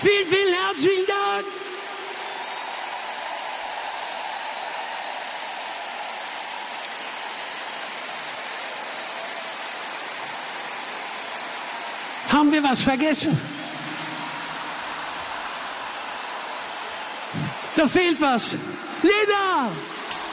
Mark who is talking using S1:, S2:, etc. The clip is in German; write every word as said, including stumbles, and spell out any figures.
S1: Vielen, vielen herzlichen Dank. Haben wir was vergessen? Da fehlt was. Lena!